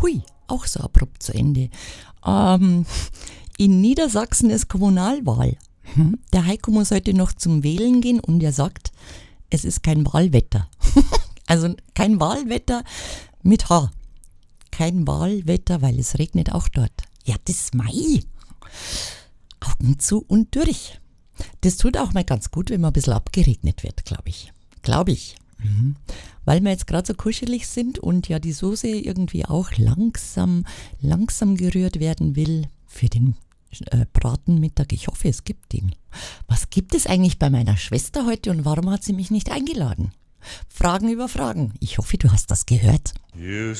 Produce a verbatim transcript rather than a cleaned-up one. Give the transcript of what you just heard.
Hui, auch so abrupt zu Ende. Ähm, in Niedersachsen ist Kommunalwahl. Hm? Der Heiko muss heute noch zum Wählen gehen und er sagt, es ist kein Wahlwetter. Also kein Wahlwetter mit H. Kein Wahlwetter, weil es regnet auch dort. Ja, das ist Mai. Augen zu und durch. Das tut auch mal ganz gut, wenn man ein bisschen abgeregnet wird, glaube ich. Glaube ich. Mhm. Weil wir jetzt gerade so kuschelig sind und ja die Soße irgendwie auch langsam, langsam gerührt werden will für den äh, Bratenmittag. Ich hoffe, es gibt den. Was gibt es eigentlich bei meiner Schwester heute und warum hat sie mich nicht eingeladen? Fragen über Fragen. Ich hoffe, du hast das gehört.